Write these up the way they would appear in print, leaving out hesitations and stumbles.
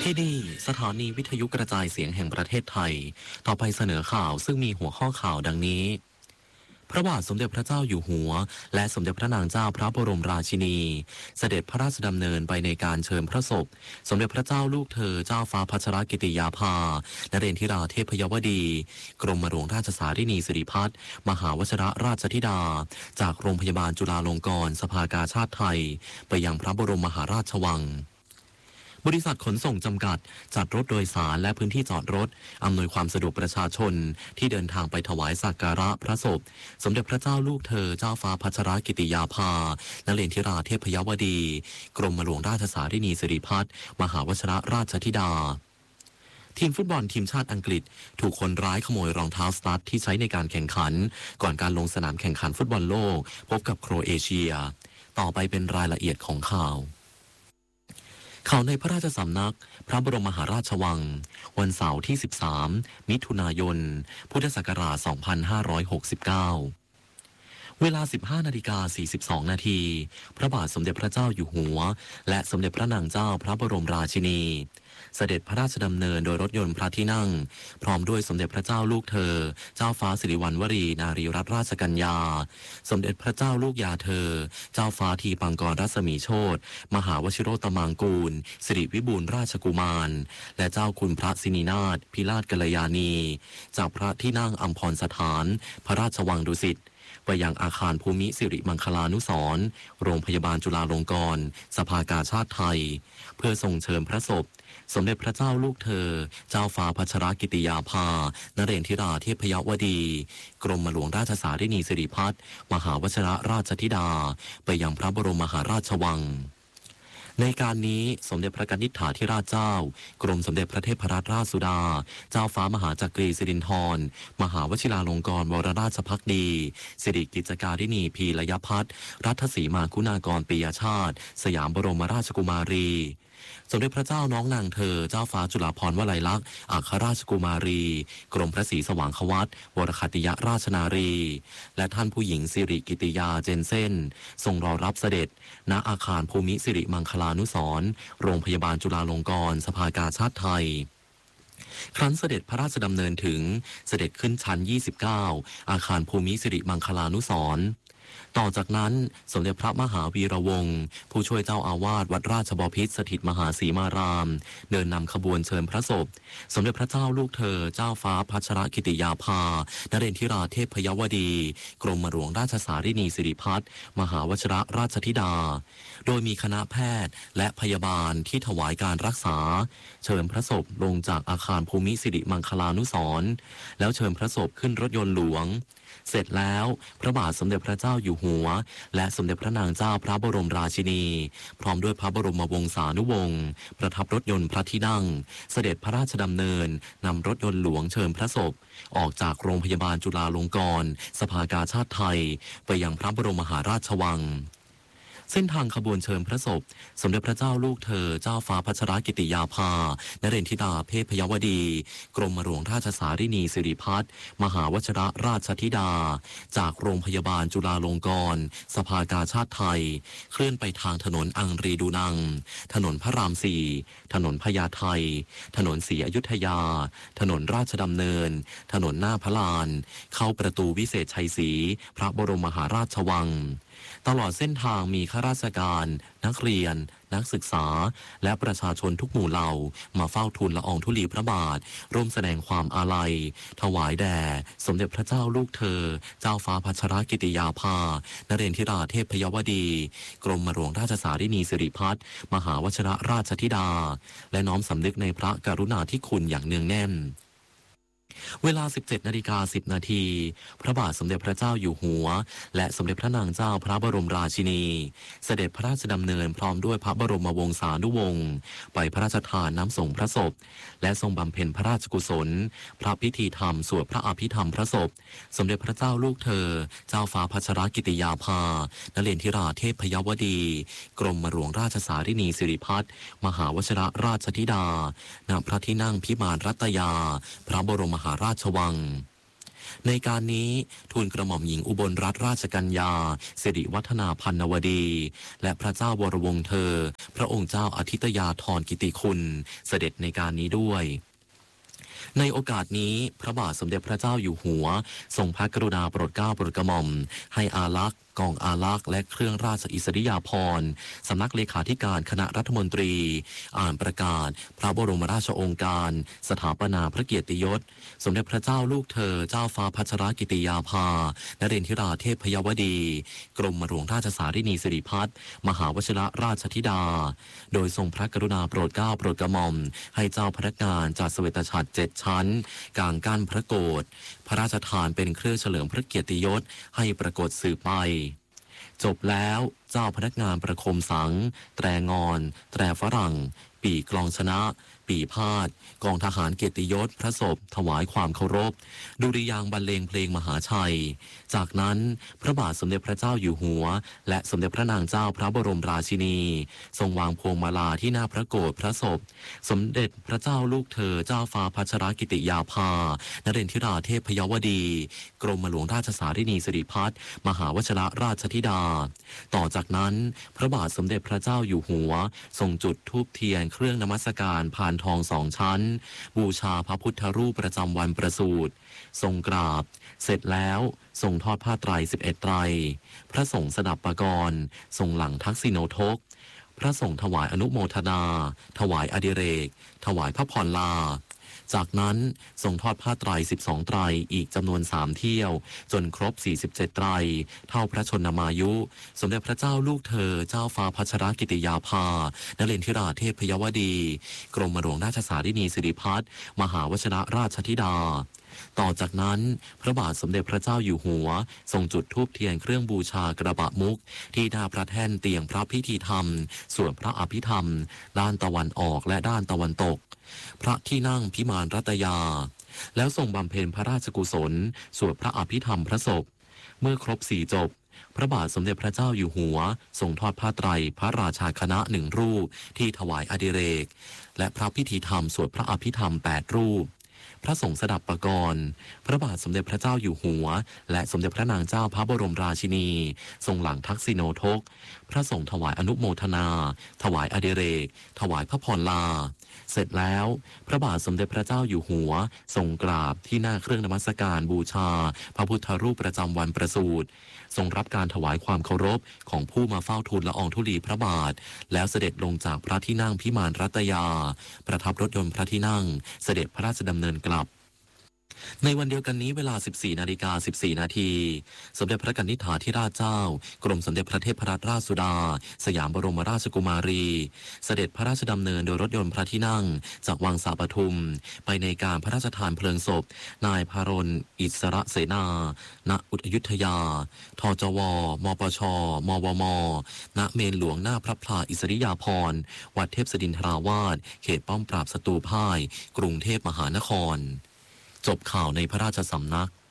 ที่นี่สถานีวิทยุกระจายเสียงแห่งประเทศไทยต่อไปเสนอข่าวซึ่งมีหัวข้อข่าวดังนี้พระบาทสมเด็จพระเจ้าอยู่หัวและสมเด็จพระนางเจ้าพระบรมราชินีเสด็จพระราชดำเนินไปในการเชิญพระศพสมเด็จพระเจ้าลูกเธอเจ้าฟ้าพัชรกิติยาภานเรนทิราเทพยวดีกรมหลวงราชสารินีสิริพัฒน์มหาวชิรราชธิดาจากโรงพยาบาลจุฬาลงกรณ์สภากาชาดไทยไปยังพระบรมมหาราชวังบริษัทขนส่งจำกัดจัดรถโดยสารและพื้นที่จอดรถอำนวยความสะดวกประชาชนที่เดินทางไปถวายสักการะพระศพสมเด็จพระเจ้าลูกเธอเจ้าฟ้าพัชรกิติยาภานเรนทิราเทพยวดีกรมหลวงราชสารินีสิริพัฒน์มหาวชิรราชธิดาทีมฟุตบอลทีมชาติอังกฤษถูกคนร้ายขโมยรองเท้าสตั๊ดที่ใช้ในการแข่งขันก่อนการลงสนามแข่งขันฟุตบอลโลกพบกับโครเอเชียต่อไปเป็นรายละเอียดของข่าวในพระราชสำนักพระบรมมหาราชวังวันเสาร์ที่13มิถุนายนพุทธศักราช2569เวลา 15:42 นาทีพระบาทสมเด็จพระเจ้าอยู่หัวและสมเด็จพระนางเจ้าพระบรมราชินีเสด็จพระราชดำเนินโดยรถยนต์พระที่นั่งพร้อมด้วยสมเด็จพระเจ้าลูกเธอเจ้าฟ้าสิริวัณวรีนารีรัตนราชกัญญาสมเด็จพระเจ้าลูกยาเธอเจ้าฟ้าทีปังกรรัศมีโชติมหาวชิโรตมังกูลสิริวิบูลย์ราชกุมารและเจ้าคุณพระสินีนาถพิราชกัลยาณีจากพระที่นั่งอัมพรสถานพระราชวังดุสิตไปยังอาคารภูมิสิริมังคลานุสรณ์โรงพยาบาลจุฬาลงกรณ์สภากาชาดไทยเพื่อทรงเชิญพระศพสมเด็จพระเจ้าลูกเธอเจ้าฟ้าพัชรกิติยาภานเรนทิราเทพยวดีกรมหลวงราชสารินีสิริพัฒน์มหาวชิรราชธิดาไปยังพระบรมมหาราชวังในการนี้สมเด็จพระกนิษฐาธิราชเจ้ากรมสมเด็จพระเทพรัตนราชสุดาเจ้าฟ้ามหาจักรีสิรินธรมหาวชิราลงกรณ์วรราชภักดีสิริกิจการินีพีระยพัฒน์รัฐสีมาคุณากรปิยชาติสยามบรมราชกุมารีสมเด็จพระเจ้าน้องนางเธอเจ้าฟ้าจุฬาภรณ์วลัยลักษณ์อัครราชกุมารีกรมพระศรีสว่างควัตวรคติยราชนารีและท่านผู้หญิงสิริกิติยาเจนเซ่นทรงรอรับเสด็จณอาคารภูมิสิริมังคลานุสรณ์โรงพยาบาลจุฬาลงกรณ์สภากาชาดไทยครั้นเสด็จพระราชดำเนินถึงเสด็จขึ้นชั้น29อาคารภูมิสิริมังคลานุสรณ์ต่อจากนั้นสมเด็จพระมหาวีระวงศ์ผู้ช่วยเจ้าอาวาสวัดราชบพิตรสถิตมหาสีมารามเดินนำขบวนเชิญพระศพสมเด็จพระเจ้าลูกเธอเจ้าฟ้าพัชรกิติยาภานเรนทิราเทพยวดีกรมหลวงราชสารินีสิริพัฒน์มหาวชิรราชธิดาโดยมีคณะแพทย์และพยาบาลที่ถวายการรักษาเชิญพระศพลงจากอาคารภูมิสิริมังคลานุสรณ์แล้วเชิญพระศพขึ้นรถยนต์หลวงเสร็จแล้วพระบาทสมเด็จพระเจ้าอยู่หัวและสมเด็จพระนางเจ้าพระบรมราชินีพร้อมด้วยพระบรมวงศานุวงศ์ประทับรถยนต์พระที่นั่งเสด็จพระราชดำเนินนำรถยนต์หลวงเชิญพระศพออกจากโรงพยาบาลจุฬาลงกรณ์สภากาชาดไทยไปยังพระบรมมหาราชวังเส้นทางขบวนเชิญพระศพสมเด็จพระเจ้าลูกเธอเจ้าฟ้าพัชรกิติยาภานเรนทิราเทพยวดีกรมหลวงราชสารินีสิริพัฒน์มหาวชิรราชธิดาจากโรงพยาบาลจุฬาลงกรณ์สภากาชาดไทยเคลื่อนไปทางถนนอังรีดูนังถนนพระราม4ถนนพญาไทถนนศรีอยุธยาถนนราชดำเนินถนนหน้าพระลานเข้าประตูวิเศษชัยศรีพระบรมมหาราชวังตลอดเส้นทางมีข้าราชการนักเรียนนักศึกษาและประชาชนทุกหมู่เหล่ามาเฝ้าทูลละอองธุลีพระบาทร่วมแสดงความอาลัยถวายแด่สมเด็จพระเจ้าลูกเธอเจ้าฟ้าพัชรกิติยาภานเรนทิราเทพยวดีกรมหลวงราชสารินีสิริพัฒน์มหาวชิรราชธิดาและน้อมสำนึกในพระกรุณาธิคุณอย่างเนืองแน่นเวลา 17:10 นาทีพระบาทสมเด็จพระเจ้าอยู่หัวและสมเด็จพระนางเจ้าพระบรมราชินีเสด็จพระราชดำเนินพร้อมด้วยพระบรมวงศานุวงศ์ไปพระราชทานน้ำส่งพระศพและทรงบำเพ็ญพระราชกุศลพระพิธีธรรมสวดพระอภิธรรมพระศพสมเด็จพระเจ้าลูกเธอเจ้าฟ้าพัชรกิติยาภานเรนทิราเทพยวดีกรมหลวงราชสารินีสิริพัฒน์มหาวชิรราชธิดาณพระที่นั่งพิมานรัตยาพระบรมมหาราชวังในการนี้ทูลกระหม่อมหญิงอุบลรัตนราชกัญญาสิริวัฒนาพันนวดีและพระเจ้าวรวงศ์เธอพระองค์เจ้าอาทิตยาธรกิติคุณเสด็จในการนี้ด้วยในโอกาสนี้พระบาทสมเด็จพระเจ้าอยู่หัวทรงพระกรุณาโปรดเกล้าโปรดกระหม่อมให้อาลักษ์กองอาลักษ์และเครื่องราชอิสริยาภรณ์สำนักเลขาธิการคณะรัฐมนตรีอ่านประกาศพระบรมราชโองการสถาปนาพระเกียรติยศสมเด็จพระเจ้าลูกเธอเจ้าฟ้าพัชรกิติยาภานเรนทิราเทพยวดีกรมหลวงราชสารินีสิริพัฒน์มหาวชิรราชธิดาโดยทรงพระกรุณาโปรดเกล้าโปรดกระหม่อมให้เจ้าพนักงานจัดเสวตฉัตร7 ชั้นกลางกั้นพระโกฐพระราชทานเป็นเครื่องเฉลิมพระเกียรติยศให้ปรากฏสืบไปจบแล้วเจ้าพนักงานประโคมสังแตรงอนแตรฝรั่งปีกลองชนะปีพาดกองทหารเกียรติยศพระศพถวายความเคารพดุริยางค์บรรเลงเพลงมหาชัยจากนั้นพระบาทสมเด็จพระเจ้าอยู่หัวและสมเด็จพระนางเจ้าพระบรมราชินีทรงวางพวงมาลาที่หน้าพระโกฐพระศพสมเด็จพระเจ้าลูกเธอเจ้าฟ้าพัชรกิติยาภานเรนทิราเทพยวดีกรมหลวงราชสารินีสิริพัฒน์มหาวชิรราชธิดาต่อจากนั้นพระบาทสมเด็จพระเจ้าอยู่หัวทรงจุดธูปเทียนเครื่องนมัสการพานทอง2 ชั้นบูชาพระพุทธรูปประจำวันประสูติทรงกราบเสร็จแล้วทรงทอดผ้าไตร11 ไตรพระสงฆ์สดับปกรณ์ทรงหลังทักษิโนทกพระสงฆ์ถวายอนุโมทนาถวายอดิเรกถวายพระพรลาจากนั้นทรงทอดผ้าไตร12 ไตรอีกจำนวน3 เที่ยวจนครบ47 ไตรเท่าพระชนมายุสมเด็จพระเจ้าลูกเธอเจ้าฟ้าพัชรกิติยาภานเรนทิราเทพยวดีกรมหลวงราชสารินีสิริพัฒน์มหาวชิรราชธิดาต่อจากนั้นพระบาทสมเด็จพระเจ้าอยู่หัวทรงจุดธูปเทียนเครื่องบูชากระบะมุกที่หน้าพระแท่นเตียงพระพิธีธรรมส่วนพระอภิธรรมด้านตะวันออกและด้านตะวันตกพระที่นั่งพิมานรัตยาแล้วทรงบำเพ็ญพระราชกุศลสวดพระอภิธรรมพระศพเมื่อครบ4 จบพระบาทสมเด็จพระเจ้าอยู่หัวทรงทอดผ้าไตรพระราชาคณะ1 รูปที่ถวายอดิเรกและพระพิธีธรรมสวดพระอภิธรรม8 รูปพระสงฆ์สดับปกรณ์พระบาทสมเด็จพระเจ้าอยู่หัวและสมเด็จพระนางเจ้าพระบรมราชินีทรงหลังทักษิโนทกพระสงฆ์ถวายอนุโมทนาถวายอดิเรกถวายพระพรลาเสร็จแล้วพระบาทสมเด็จพระเจ้าอยู่หัวทรงกราบที่หน้าเครื่องนมัสการบูชาพระพุทธรูปประจำวันประสูติทรงรับการถวายความเคารพของผู้มาเฝ้าทูลละอองธุลีพระบาทแล้วเสด็จลงจากพระที่นั่งพิมานรัตยาประทับรถยนต์พระที่นั่งเสด็จพระราชดำเนินกลับในวันเดียวกันนี้เวลา 14:14 นาทีสมเด็จพระกนิษฐาธิราชเจ้ากรมสมเด็จพระเทพรัตนราชสุดาสยามบรมราชกุมารีเสด็จพระราชดำเนินโดยรถยนต์พระที่นั่งจากวังสาปทุมไปในการพระราชทานเพลิงศพนายพารณอิสระเสนาณอยุธยาทจวมปชมวมณเมนหลวงหน้าพระพลาอิสริยาภรณ์วัดเทพศดินทราวาสเขตป้อมปราบศัตรูพ่ายกรุงเทพมหานครจบข่าวในพระราชสำนัก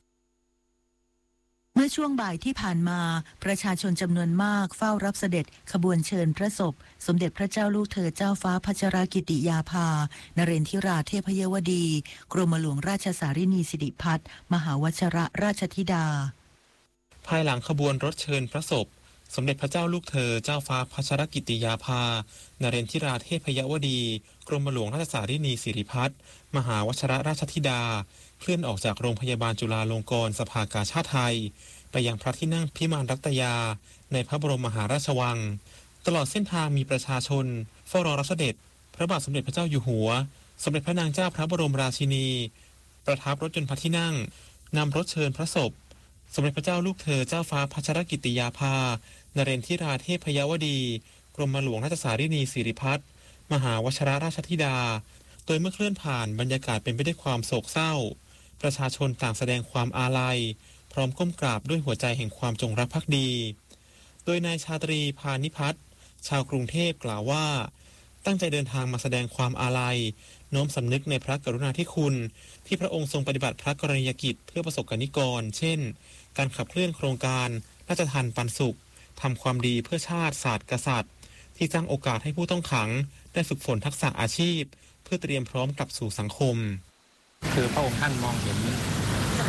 เมื่อช่วงบ่ายที่ผ่านมาประชาชนจำนวนมากเฝ้ารับเสด็จขบวนเชิญพระศพสมเด็จพระเจ้าลูกเธอเจ้าฟ้าพัชรกิติยาภานเรนทิราเทพยวดีกรมหลวงราชสารินีสิริพัฒน์มหาวชิรราชธิดาภายหลังขบวนรถเชิญพระศพสมเด็จพระเจ้าลูกเธอเจ้าฟ้าพัชรกิติยาภานเรนทิราเทพยวดีกรมหลวงราชสารินีสิริพัฒน์มหาวชิรราชธิดาเคลื่อนออกจากโรงพยาบาลจุฬาลงกรณ์สภากาชาดไทยไปยังพระที่นั่งพิมานรัตยาในพระบรมมหาราชวังตลอดเส้นทางมีประชาชนเฝ้ารอรับเสด็จพระบาทสมเด็จพระเจ้าอยู่หัวสมเด็จพระนางเจ้าพระบรมราชินีประทับรถยนต์พระที่นั่งนำรถเชิญพระศพสมเด็จพระเจ้าลูกเธอเจ้าฟ้าพัชรกิติยาภานเรนทิราเทพยวดีกรมหลวงราชสารินีสิริพัฒน์มหาวชิรราชธิดาโดยเมื่อเคลื่อนผ่านบรรยากาศเป็นไปด้วยความโศกเศร้าประชาชนต่างแสดงความอาลัยพร้อมก้มกราบด้วยหัวใจแห่งความจงรักภักดีโดยนายชาตรีพานิพัฒน์ชาวกรุงเทพกล่าวว่าตั้งใจเดินทางมาแสดงความอาลัยน้อมสำนึกในพระกรุณาธิคุณที่พระองค์ทรงปฏิบัติพระกรณียกิจเพื่อประสบกนิกรเช่นการขับเคลื่อนโครงการราชทานปันสุขทำความดีเพื่อชาติศาสตร์กษัตริย์ที่สร้างโอกาสให้ผู้ต้องขังได้ฝึกฝนทักษะอาชีพเพื่อเตรียมพร้อมกลับสู่สังคมคือพระองค์ท่านมองเห็น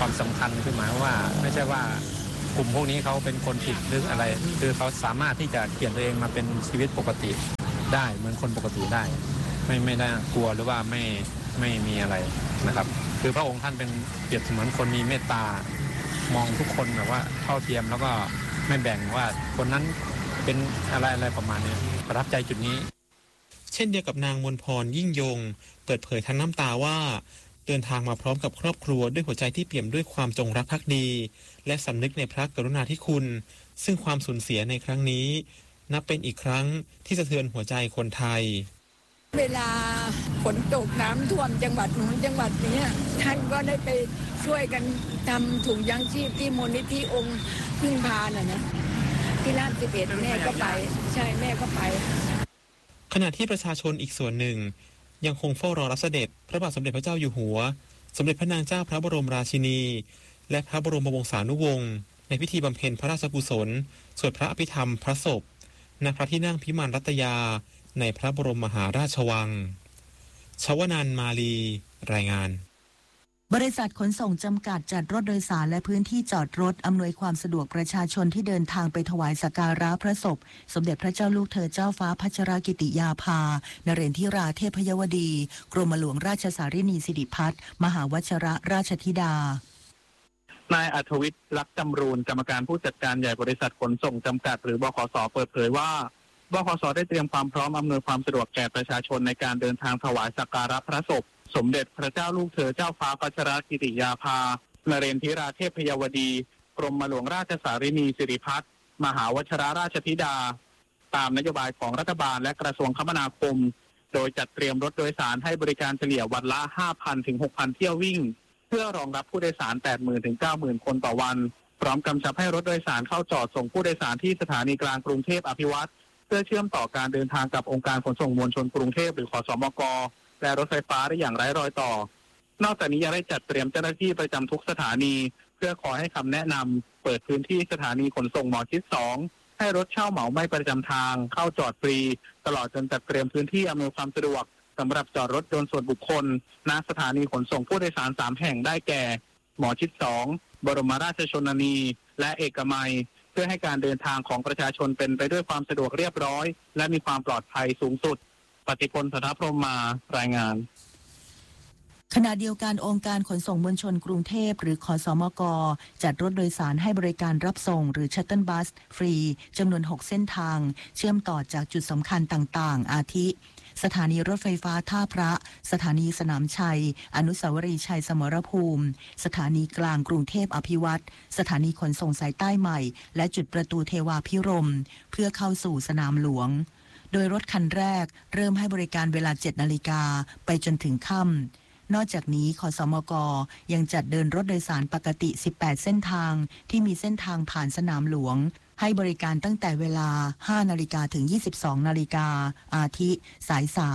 ความสำคัญคือหมายว่าไม่ใช่ว่ากลุ่มพวกนี้เขาเป็นคนผิดหรืออะไรคือเขาสามารถที่จะเปลี่ยนตัวเองมาเป็นชีวิตปกติได้เหมือนคนปกติได้ไม่ได้กลัวหรือว่าไม่มีอะไรนะครับคือพระองค์ท่านเป็นเปรียบเสมือนคนมีเมตตามองทุกคนแบบว่าเท่าเทียมแล้วก็ไม่แบ่งว่าคนนั้นเป็นอะไรประมาณนี้ประทับใจจุดนี้เช่นเดียวกับนางมนพรยิ่งยงเปิดเผยทั้งน้ำตาว่าเดินทางมาพร้อมกับครอบครัวด้วยหัวใจที่เปี่ยมด้วยความจงรักภักดีและสำนึกในพระกรุณาธิคุณซึ่งความสูญเสียในครั้งนี้นับเป็นอีกครั้งที่สะเทือนหัวใจคนไทยเวลาฝนตกน้ำท่วมจังหวัดนู้นจังหวัดนี้ท่านก็ได้ไปช่วยกันทำถุงยางชีพที่มูลนิธิองค์พึ่งพานะที่ราชสิบเอ็ดแม่ก็ไปใช่แม่ก็ไปขณะที่ประชาชนอีกส่วนหนึ่งยังคงเฝ้ารอรับเสด็จพระบาทสมเด็จพระเจ้าอยู่หัวสมเด็จพระนางเจ้าพระบรมราชินีและพระบรมวงศานุวงศ์ในพิธีบำเพ็ญพระราชกุศลสวดพระอภิธรรมพระศพณพระที่นั่งพิมานรัตยาในพระบรมมหาราชวังชวนันท์มาลีรายงานบริษัทขนส่งจำกัดจัดรถโดยสารและพื้นที่จอดรถอำนวยความสะดวกประชาชนที่เดินทางไปถวายสักการะพระศพสมเด็จพระเจ้าลูกเธอเจ้าฟ้าพัชรกิติยาภานเรนทิราเทพยวดีกรมหลวงราชสารินีสิริพัฒน์มหาวชิรราชธิดานายอัธวิทย์ลักษณ์จำรูนกรรมการผู้จัดการใหญ่บริษัทขนส่งจำกัดหรือบขส.เปิดเผยว่าบขส.ได้เตรียมความพร้อมอำนวยความสะดวกแก่ประชาชนในการเดินทางถวายสักการะพระศพสมเด็จพระเจ้าลูกเธอเจ้าฟ้าพัชรกิติยาภานเรนทิราเทพยวดีกรมหลวงราชสารินีสิริพัฒน์มหาวชิรราชธิดาตามนโยบายของรัฐบาลและกระทรวงคมนาคมโดยจัดเตรียมรถโดยสารให้บริการเฉลี่ยวันละ 5,000 ถึง 6,000 เที่ยววิ่งเพื่อรองรับผู้โดยสาร 80,000 ถึง 90,000 คนต่อวันพร้อมกำชับให้รถโดยสารเข้าจอดส่งผู้โดยสารที่สถานีกลางกรุงเทพอภิวัตรเพื่อเชื่อมต่อการเดินทางกับองค์การขนส่งมวลชนกรุงเทพหรือขสมกและรถไฟฟ้าได้อย่างไร้รอยต่อนอกจากนี้ยังได้จัดเตรียมเจ้าหน้าที่ประจำทุกสถานีเพื่อขอให้คำแนะนำเปิดพื้นที่สถานีขนส่งหมอชิด 2ให้รถเช่าเหมาไม่ประจำทางเข้าจอดฟรีตลอดจนจัดเตรียมพื้นที่อำนวยความสะดวกสำหรับจอดรถยนต์ส่วนบุคคลณสถานีขนส่งผู้โดยสาร3แห่งได้แก่หมอชิด 2บรมราชชนนี และเอกมัยเพื่อให้การเดินทางของประชาชนเป็นไปด้วยความสะดวกเรียบร้อยและมีความปลอดภัยสูงสุดปฏิพล สัทธพรหมารายงานขณะเดียวกันองค์การขนส่งมวลชนกรุงเทพหรือขสมกจัดรถโดยสารให้บริการรับส่งหรือชัตเทิลบัสฟรีจำนวน6เส้นทางเชื่อมต่อจากจุดสำคัญต่างๆอาทิสถานีรถไฟฟ้าท่าพระสถานีสนามชัยอนุสาวรีย์ชัยสมรภูมิสถานีกลางกรุงเทพอภิวัตรสถานีขนส่งสายใต้ใหม่และจุดประตูเทวาภิรมย์เพื่อเข้าสู่สนามหลวงโดยรถคันแรกเริ่มให้บริการเวลา 7 นาฬิกาไปจนถึงค่ำนอกจากนี้ขสมกยังจัดเดินรถโดยสารปกติ18เส้นทางที่มีเส้นทางผ่านสนามหลวงให้บริการตั้งแต่เวลา 5 นาฬิกาถึง 22 นาฬิกาอาทิสาย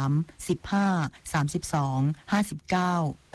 3 15 32 59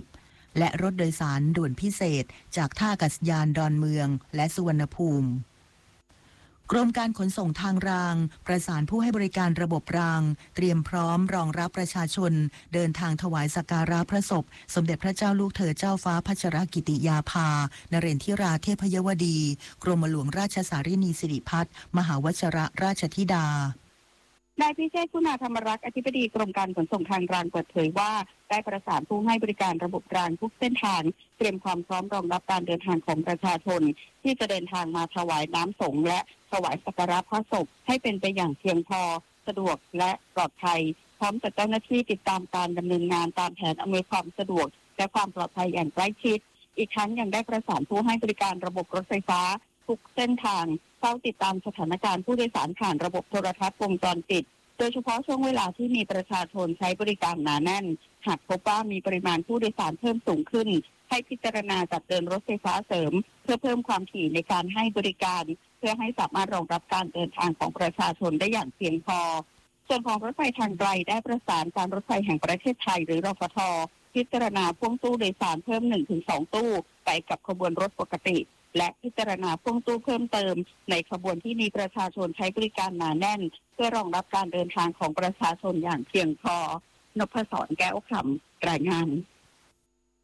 80และรถโดยสารด่วนพิเศษจากท่าอากาศยานดอนเมืองและสุวรรณภูมิกรมการขนส่งทางรางประสานผู้ให้บริการระบบรางเตรียมพร้อมรองรับประชาชนเดินทางถวายสักการะพระศพสมเด็จพระเจ้าลูกเธอเจ้าฟ้าพัชรกิติยาภานเรนทิราเทพยวดีกรมหลวงราชสารินีสิริพัฒน์มหาวชิรราชธิดานายพิเชษฐ์คุณาธรรมรักษ์อธิบดีกรมการขนส่งทางรางเปิดเผยว่าได้ประสานผู้ให้บริการระบบรางทุกเส้นทางเตรียมความพร้อมรองรับการเดินทางของประชาชนที่จะเดินทางมาถวายน้ำสงฆ์และถวายสักการะพระศพให้เป็นไปอย่างเพียงพอสะดวกและปลอดภัยพร้อมจัดเจ้าหน้าที่ติดตามการดำเนินงานตามแผนอำนวยความสะดวกและความปลอดภัยอย่างใกล้ชิดอีกทั้งยังได้ประสานผู้ให้บริการระบบรถไฟฟ้าทุกเส้นทางเฝ้าติดตามสถานการณ์ผู้โดยสารผ่านระบบโทรทัศน์วงจรปิดโดยเฉพาะช่วงเวลาที่มีประชาชนใช้บริการหนาแน่นหากพบว่ามีปริมาณผู้โดยสารเพิ่มสูงขึ้นให้พิจารณาจัดเดินรถไฟฟ้าเสริมเพื่อเพิ่มความถี่ในการให้บริการเพื่อให้สามารถรองรับการเดินทางของประชาชนได้อย่างเพียงพอส่วนของรถไฟทางไกลได้ประสานการรถไฟแห่งประเทศไทยหรือรฟท.พิจารณาพ่วงตู้โดยสารเพิ่ม 1-2 ตู้ไปกับขบวนรถปกติและพิจารณาพ่วงตู้เพิ่มเติมในขบวนที่มีประชาชนใช้บริการหนาแน่นเพื่อรองรับการเดินทางของประชาชนอย่างเพียงพอนพศร แก้วคำรายงาน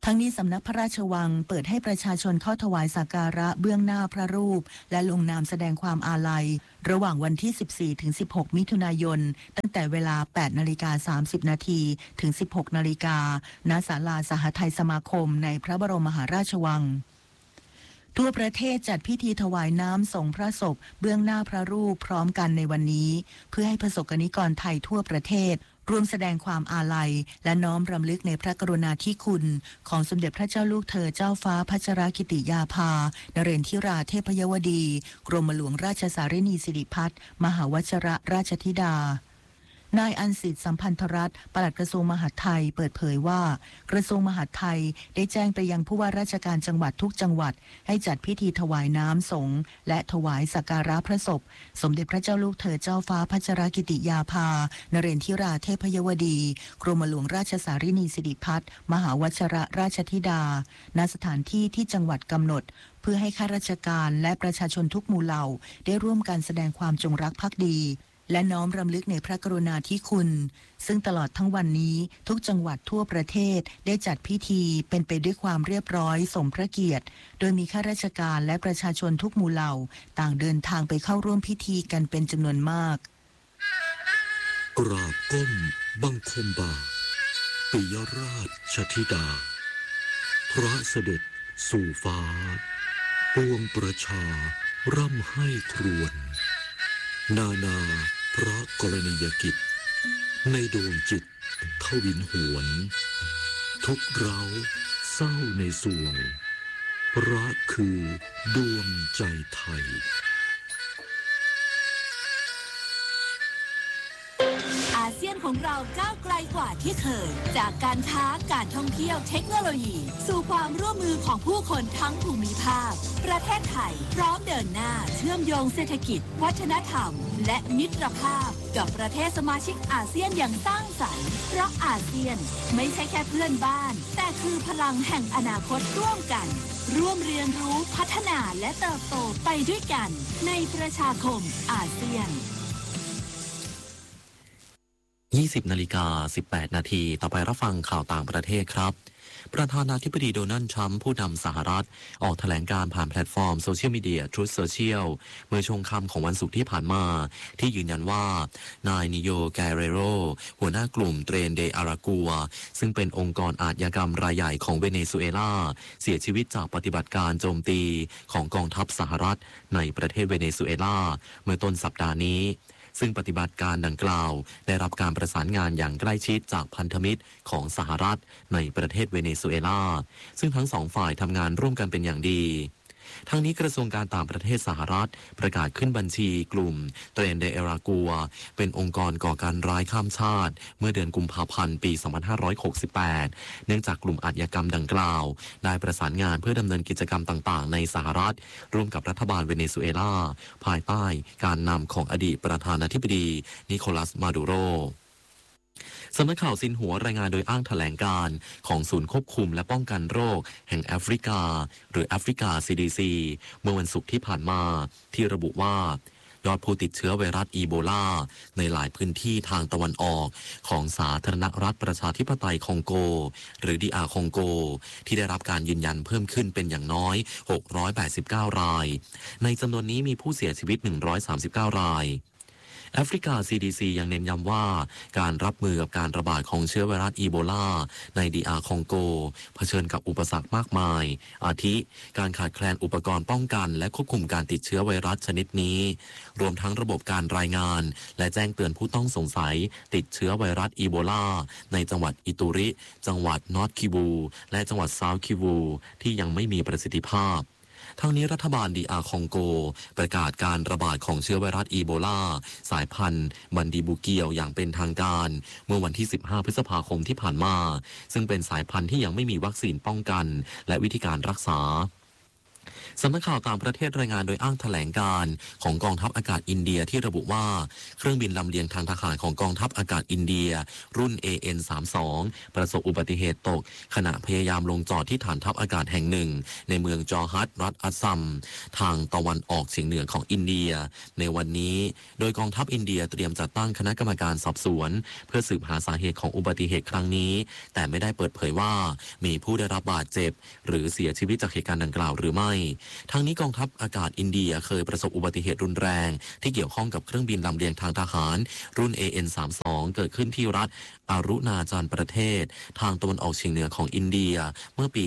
ทั้งนี้สำนักพระราชวังเปิดให้ประชาชนเข้าถวายสักการะเบื้องหน้าพระรูปและลงนามแสดงความอาลัยระหว่างวันที่ 14 ถึง 16 มิถุนายนตั้งแต่เวลา 8:30 นาทีถึง 16 นาฬิกาณศาลาสหไทยสมาคมในพระบรมมหาราชวังทั่วประเทศจัดพิธีถวายน้ำส่งพระศพเบื้องหน้าพระรูปพร้อมกันในวันนี้เพื่อให้ประสบกนิกรไทยทั่วประเทศร่วมแสดงความอาลัยและน้อมรำลึกในพระกรุณาธิคุณของสมเด็จพระเจ้าลูกเธอเจ้าฟ้าพัชรกิติยาภานเรนทิราเทพยวดีกรมหลวงราชสารินีสิริพัฒน์มหาวชิรราชธิดานายอันสิทธิ์สัมพันธรัตน์ปลัดกระทรวงมหาดไทยเปิดเผยว่ากระทรวงมหาดไทยได้แจ้งไปยังผู้ว่าราชการจังหวัดทุกจังหวัดให้จัดพิธีถวายน้ำสงฆ์และถวายสักการะพระศพสมเด็จพระเจ้าลูกเธอเจ้าฟ้าพัชรกิติยาภานเรนทิราเทพยวดีกรมหลวงราชสารินีสิริพัฒน์มหาวชิรราชธิดาณสถานที่ที่จังหวัดกำหนดเพื่อให้ข้าราชการและประชาชนทุกหมู่เหล่าได้ร่วมกันแสดงความจงรักภักดีและน้อมรำลึกในพระกรุณาธิคุณซึ่งตลอดทั้งวันนี้ทุกจังหวัดทั่วประเทศได้จัดพิธีเป็นไปด้วยความเรียบร้อยสมพระเกียรติโดยมีข้าราชการและประชาชนทุกหมู่เหล่าต่างเดินทางไปเข้าร่วมพิธีกันเป็นจำนวนมากกราบก้มบังคมบาทปิยราชธิดาพระเสด็จสู่ฟ้าปวงประชาร่ำให้ครวญนานาพระกรณียกิจในดวงจิตทวินหวนทุกเราเศร้าในสวงพระคือดวงใจไทยอาเซียนของเราก้าวไกลกว่าที่เคยจากการค้าการท่องเที่ยวเทคโนโลยีสู่ความร่วมมือของผู้คนทั้งภูมิภาคประเทศไทยพร้อมเดินหน้าเชื่อมโยงเศรษฐกิจวัฒนธรรมและมิตรภาพกับประเทศสมาชิกอาเซียนอย่างสร้างสรรค์เพราะอาเซียนไม่ใช่แค่เพื่อนบ้านแต่คือพลังแห่งอนาคตร่วมกันร่วมเรียนรู้พัฒนาและเติบโตไปด้วยกันในประชาคมอาเซียน 20:18 นาทีต่อไปรับฟังข่าวต่างประเทศครับประธานาธิบดีโดนัลด์ทรัมป์ผู้นำสหรัฐออกแถลงการผ่านแพลตฟอร์มโซเชียลมีเดีย Truth Social เมื่อช่วงค่ำของวันศุกร์ที่ผ่านมาที่ยืนยันว่านายนิโยแกเรโรหัวหน้ากลุ่มเตรนเดอารากัวซึ่งเป็นองค์กรอาชญากรรมรายใหญ่ของเวเนซุเอลาเสียชีวิตจากปฏิบัติการโจมตีของกองทัพสหรัฐในประเทศเวเนซุเอลาเมื่อต้นสัปดาห์นี้ซึ่งปฏิบัติการดังกล่าวได้รับการประสานงานอย่างใกล้ชิดจากพันธมิตรของสหรัฐในประเทศเวเนซุเอลาซึ่งทั้งสองฝ่ายทำงานร่วมกันเป็นอย่างดีทั้งนี้กระทรวงการต่างประเทศสหรัฐประกาศขึ้นบัญชีกลุ่มเตรนเดอารากัวเป็นองค์กรก่อการร้ายข้ามชาติเมื่อเดือนกุมภาพันธ์ปี 2568 เนื่องจากกลุ่มอาชญากรรมดังกล่าวได้ประสานงานเพื่อดำเนินกิจกรรมต่างๆในสหรัฐร่วมกับรัฐบาลเวเนซุเอลาภายใต้การนำของอดีตประธานาธิบดีนิโคลัสมาดูโรสำนักข่าวซินหัวรายงานโดยอ้างแถลงการของศูนย์ควบคุมและป้องกันโรคแห่งแอฟริกาหรือแอฟริกา CDC เมื่อวันศุกร์ที่ผ่านมาที่ระบุว่ายอดผู้ติดเชื้อไวรัสอีโบลาในหลายพื้นที่ทางตะวันออกของสาธารณรัฐประชาธิปไตยคองโกหรือดีอาร์คองโกที่ได้รับการยืนยันเพิ่มขึ้นเป็นอย่างน้อย689รายในจำนวนนี้มีผู้เสียชีวิต139รายแอฟริกา CDC ยังเน้นย้ำว่าการรับมือกับการระบาดของเชื้อไวรัสอีโบลาในดีอาร์คองโกเผชิญกับอุปสรรคมากมายอาทิการขาดแคลนอุปกรณ์ป้องกันและควบคุมการติดเชื้อไวรัสชนิดนี้รวมทั้งระบบการรายงานและแจ้งเตือนผู้ต้องสงสัยติดเชื้อไวรัสอีโบลาในจังหวัดอิตูริจังหวัดนอร์ทคิวูและจังหวัดเซาท์คิวูที่ยังไม่มีประสิทธิภาพทั้งนี้รัฐบาลดีอาร์คองโกประกาศการระบาดของเชื้อไวรัสอีโบลาสายพันธุ์บันดีบูเกียวอย่างเป็นทางการเมื่อวันที่15พฤษภาคมที่ผ่านมาซึ่งเป็นสายพันธุ์ที่ยังไม่มีวัคซีนป้องกันและวิธีการรักษาสำนักข่าวต่างประเทศรายงานโดยอ้างแถลงการณ์ของกองทัพอากาศอินเดียที่ระบุว่าเครื่องบินลำเลียงทางทหารของกองทัพอากาศอินเดียรุ่น AN-32 ประสบอุบัติเหตุตกขณะพยายามลงจอดที่ฐานทัพอากาศแห่งหนึ่งในเมืองจอฮัตรัฐอัสซัมทางตะวันออกเฉียงเหนือของอินเดียในวันนี้โดยกองทัพอินเดียเตรียมจัดตั้งคณะกรรมการสอบสวนเพื่อสืบหาสาเหตุของอุบัติเหตุครั้งนี้แต่ไม่ได้เปิดเผยว่ามีผู้ได้รับบาดเจ็บหรือเสียชีวิตจากเหตุการณ์ดังกล่าวหรือไม่ทั้งนี้กองทัพอากาศอินเดียเคยประสบอุบัติเหตุรุนแรงที่เกี่ยวข้องกับเครื่องบินลำเลียงทางทหารรุ่น AN-32 เกิดขึ้นที่รัฐอารุณาจัลประเทศทางตะวันออกเฉียงเหนือของอินเดียเมื่อปี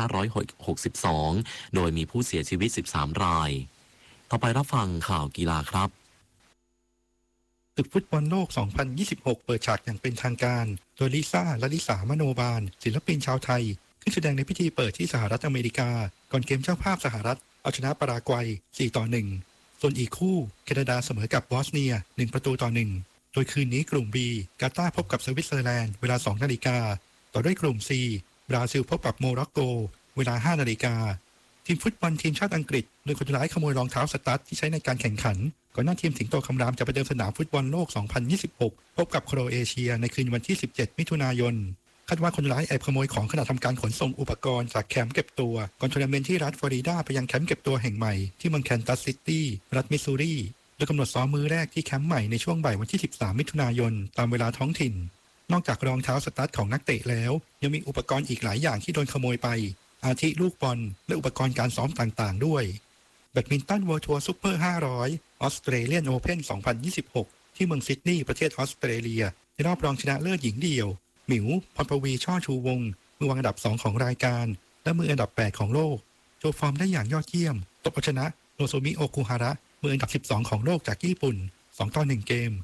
2562 โดยมีผู้เสียชีวิต 13 รายต่อไปรับฟังข่าวกีฬาครับศึกฟุตบอลโลก 2026 เปิดฉากอย่างเป็นทางการโดยลิซ่าและลิสามโนบาลศิลปินชาวไทยขึ้นแสดงในพิธีเปิดที่สหรัฐอเมริกาก่อนเกมเจ้าภาพสหรัฐเอาชนะปารากวัย 4-1 ส่วนอีกคู่แคนาดาเสมอกับบอสเนีย 1-1 โดยคืนนี้กลุ่ม B กาตาร์พบกับสวิตเซอร์แลนด์เวลา 2 นาฬิกาต่อด้วยกลุ่ม C บราซิลพบกับโมร็อกโกเวลา 5 นาฬิกาทีมฟุตบอลทีมชาติอังกฤษโดยคนร้ายขโมยรองเท้าสตั๊ดที่ใช้ในการแข่งขันก่อนหน้าทีมสิงโตคำรามจะไปเดินสนามฟุตบอลโลก 2026 พบกับโครเอเชียในคืนวันที่ 17 มิถุนายนคาดว่าคนร้ายแอบขโมยของขณะทำการขนส่งอุปกรณ์จากแคมป์เก็บตัวก่อนทัวร์นาเมนต์ที่รัฐฟลอริดาไปยังแคมป์เก็บตัวแห่งใหม่ที่เมืองแคนซัสซิตี้รัฐมิสซูรีโดยกำหนดซ้อมมื้อแรกที่แคมป์ใหม่ในช่วงบ่ายวันที่ 13 มิถุนายนตามเวลาท้องถิ่นนอกจากรองเท้าสตั๊ดของนักเตะแล้วยังมีอุปกรณ์อีกหลายอย่างที่โดนขโมยไปอาทิลูกบอลและอุปกรณ์การซ้อมต่างๆด้วยแบดมินตันเวิลด์ทัวร์ซุปเปอร์ 500 ออสเตรเลียนโอเพ่น 2026 ที่เมืองซิดนีย์ประเทศออสเตรเลียในรอบรองชนะเลิศหญิงเดี่ยวหมิวพรปวีช่อชูวงศ์มือวางอันดับ 2 ของรายการและมืออันดับ 8 ของโลกโชว์ฟอร์มได้อย่างยอดเยี่ยมตบเอาชนะโนโซมิโอคุฮาระมืออันดับ 12 ของโลกจากญี่ปุ่น 2-1 เกม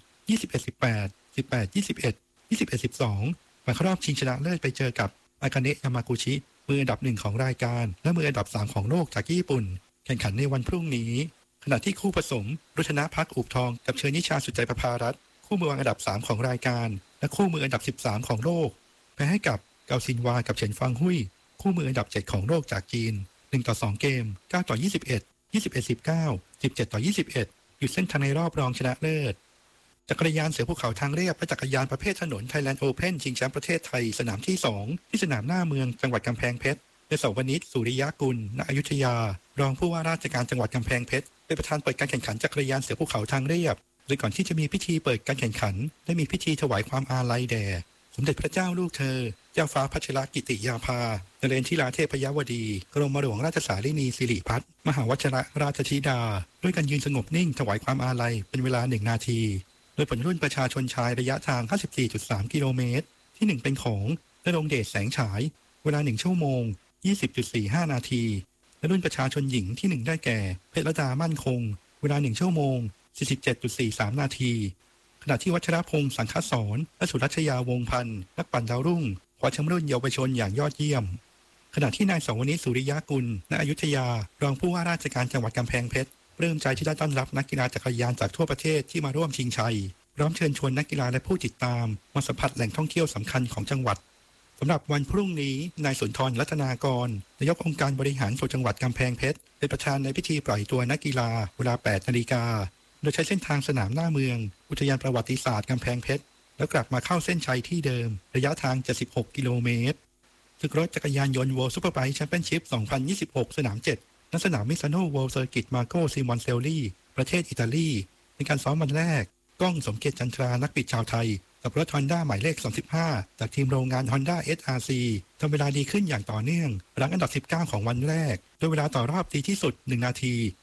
21-18 18-21 21-12 มาเข้ารอบชิงชนะเลิศไปเจอกับอากาเนะยามากุชิมืออันดับ 1 ของรายการและมืออันดับ 3 ของโลกจากญี่ปุ่นแข่งขันในวันพรุ่งนี้ขณะที่คู่ผสมรุชนะพักอุบทองกับเชยนิชาสุดใจประภารัตน์คู่มือวางอันดับ 3 ของรายการและคู่มืออันดับ 13 ของโลกแพ้ให้กับเกาซินวากับเฉินฟางหุยคู่มืออันดับ 7 ของโลกจากจีน 1-2 เกม 9-21 21-19 17-21 หยุดเส้นทางในรอบรองชนะเลิศจักรยานเสือภูเขาทางเรียบและจักรยานประเภทถนน Thailand Open ชิงแชมป์ประเทศไทยสนามที่ 2 ที่สนามหน้าเมืองจังหวัดกำแพงเพชรโดยเสาวนิช สุริยกุล ณ อยุธยารองผู้ว่าราชการจังหวัดกำแพงเพชรเป็นประธานเปิดการแข่งขันจักรยานเสือภูเขาทางเรียบโดยก่อนที่จะมีพิธีเปิดการแข่งขันได้มีพิธีถวายความอาลัยแด่สมเด็จพระเจ้าลูกเธอเจ้าฟ้าพัชรกิติยาภานเรนทิราเทพยวดีกรมหลวงราชสารินีสิริพัฒน์มหาวชิรราชธิดาด้วยการยืนสงบนิ่งถวายความอาลัยเป็นเวลา1 นาทีโดยผลรุ่นประชาชนชายระยะทาง 54.3 กิโลเมตรที่1เป็นของณรงค์เดชแสงฉายเวลา1 ชั่วโมง 20.45 นาทีและรุ่นประชาชนหญิงที่1ได้แก่เพชรดามั่นคงเวลา1 ชั่วโมง 47.43 นาทีขณะที่วัชรพงษ์สังฆสรและสุรัชยาวงศ์พันธ์นักปั่นดาวรุ่งคว้าแชมป์รุ่นเยาวชนอย่างยอดเยี่ยมขณะที่นายสวนิช สุริยกุล ณ อยุธยารองผู้ว่าราชการจังหวัดกำแพงเพชรเริ่มใจที่ได้ต้อนรับนักกีฬาจักรยานจากทั่วประเทศที่มาร่วมชิงชัยพร้อมเชิญชวนนักกีฬาและผู้ติดตามมาสัมผัสแหล่งท่องเที่ยวสำคัญของจังหวัดสำหรับวันพรุ่งนี้นายสุนทรรัตนากรนายกองค์การบริหารส่วนจังหวัดกำแพงเพชรเป็นประธานในพิธีปล่อยตัวนักกีฬาเวลา 8 นาฬิกาโดยใช้เส้นทางสนามหน้าเมืองอุทยานประวัติศาสตร์กำแพงเพชรแล้วกลับมาเข้าเส้นชัยที่เดิมระยะทาง 76 กิโลเมตรศึกรถจักรยานยนต์ World Superbike Championship 2026 สนาม 7 ณ สนามมิซานโน World Circuit Marco Simoncelli ประเทศอิตาลีในการซ้อมวันแรกก้องสมเกียรติจันทรานักบิดชาวไทยกับรถ Honda หมายเลข 35 จากทีมโรงงาน Honda SRC ทำเวลาดีขึ้นอย่างต่อเนื่องหลังอันดับ 19 ของวันแรกโดยเวลาต่อรอบดีที่สุด 1 นาที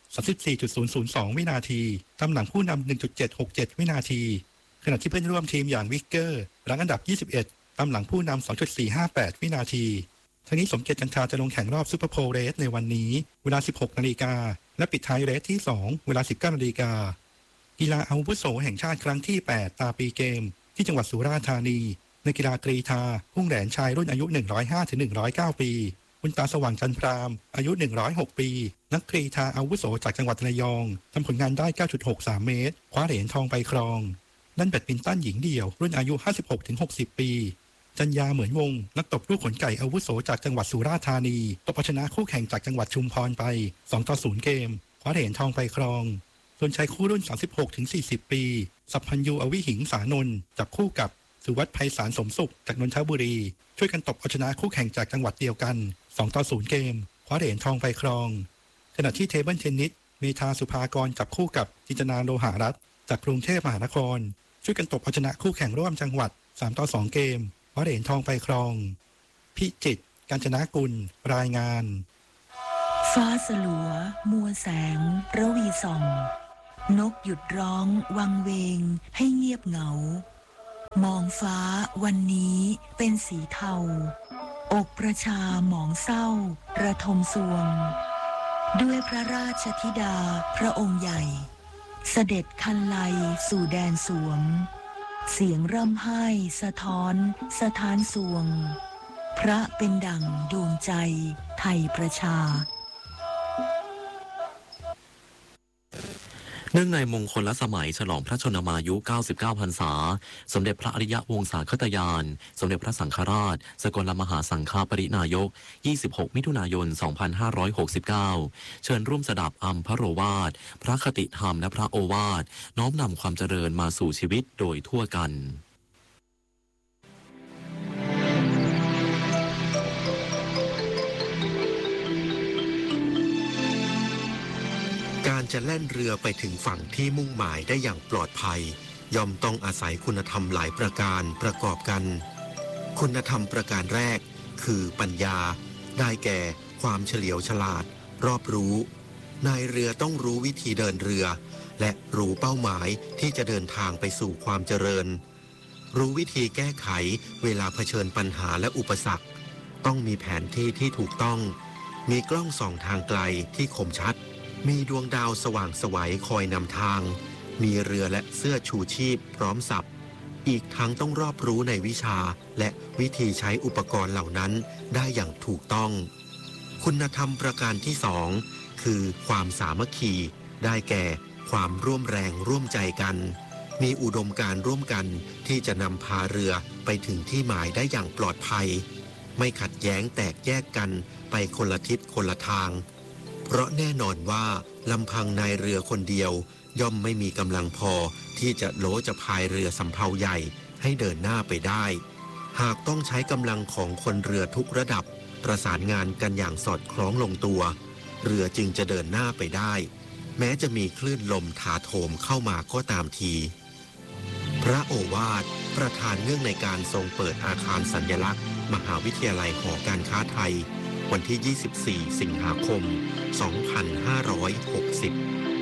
34.002 วินาทีตามหลังผู้นำ 1.767 วินาทีขณะที่เพื่อนร่วมทีมอย่างวิกเกอร์หลังอันดับ 21 ตามหลังผู้นำ 2.458 วินาทีทั้งนี้สมเกียรติจันทราจะลงแข่งรอบซูเปอร์โพลเรสในวันนี้เวลา 16 นาฬิกาและปิดท้ายเรสที่ 2 เวลา 19 นาฬิกากีฬาอาวุโสแห่งชาติครั้งที่ 8 ตาปีเกมที่จังหวัดสุราษฎร์ธานีในกีฬากรีฑาพุ่งแหลนชายรุ่นอายุ 105-109 ปีคุณตาสว่างจันทรามอายุ 106 ปีนักกรีฑาอาวุโสจากจังหวัดระยองทำผลงานได้ 9.63 เมตรคว้าเหรียญทองไปครองด้านแบดมินตันหญิงเดี่ยวรุ่นอายุ 56-60 ปีจัญญาเหมือนวงนักตบลูกขนไก่อาวุโสจากจังหวัดสุราษฎร์ธานีตบเอาชนะคู่แข่งจากจังหวัดชุมพรไป2-0 เกมคว้าเหรียญทองไปครองส่วนชายคู่รุ่น 36-40 ปีสัพพัญญูอวิหิงสานนท์จับคู่กับสุวัฒน์ไพศาลสมสุขจากนนทบุรีช่วยกันตบเอาชนะคู่แข่งจากจังหวัดเดียวกัน2-0 เกมคว้าเหรียญทองไปครองขณะที่เทเบิลเทนนิสเมธาสุภากรจับคู่กับจินตนาโลหะรัตน์จากกรุงเทพมหานครช่วยกันตบเอาชนะคู่แข่งร่วมจังหวัด3-2 เกมคว้าเหรียญทองไปครองพิจิตรกาญจนกุลรายงานฟ้าสลัวมัวแสงระวีส่องนกหยุดร้องวังเวงให้เงียบเหงามองฟ้าวันนี้เป็นสีเทาอกประชาหมองเศร้าระทมสวงด้วยพระราชธิดาพระองค์ใหญ่เสด็จคันไลสู่แดนสวงเสียงร่ำไห้สะท้อนสถานสวงพระเป็นดั่งดวงใจไทยประชาเนื่องในมงคลสมัยฉลองพระชนมายุ 99 พรรษา สมเด็จพระอริยวงศาคตยาน สมเด็จพระสังฆราช สกลมหาสังฆปรินายก 26 มิถุนายน 2569 เชิญร่วมสดับอัมพโรวาท พระคติธรรมและพระโอวาท น้อมนำความเจริญมาสู่ชีวิตโดยทั่วกันการจะแล่นเรือไปถึงฝั่งที่มุ่งหมายได้อย่างปลอดภัยย่อมต้องอาศัยคุณธรรมหลายประการประกอบกันคุณธรรมประการแรกคือปัญญาได้แก่ความเฉลียวฉลาดรอบรู้นายเรือต้องรู้วิธีเดินเรือและรู้เป้าหมายที่จะเดินทางไปสู่ความเจริญรู้วิธีแก้ไขเวลาเผชิญปัญหาและอุปสรรคต้องมีแผนที่ที่ถูกต้องมีกล้องส่องทางไกลที่คมชัดมีดวงดาวสว่างไสวคอยนำทางมีเรือและเสื้อชูชีพพร้อมสับอีกทั้งต้องรอบรู้ในวิชาและวิธีใช้อุปกรณ์เหล่านั้นได้อย่างถูกต้องคุณธรรมประการที่สองคือความสามัคคีได้แก่ความร่วมแรงร่วมใจกันมีอุดมการณ์ร่วมกันที่จะนำพาเรือไปถึงที่หมายได้อย่างปลอดภัยไม่ขัดแย้งแตกแยกกันไปคนละทิศคนละทางเพราะแน่นอนว่าลำพังนายเรือคนเดียวย่อมไม่มีกำลังพอที่จะโลจะพายเรือสำเภาใหญ่ให้เดินหน้าไปได้หากต้องใช้กำลังของคนเรือทุกระดับประสานงานกันอย่างสอดคล้องลงตัวเรือจึงจะเดินหน้าไปได้แม้จะมีคลื่นลมถาโถมเข้ามาก็ตามทีพระโอวาทประธานเนื่องในการทรงเปิดอาคารสัญลักษณ์มหาวิทยาลัยหอการค้าไทยวันที่ 24 สิงหาคม 2560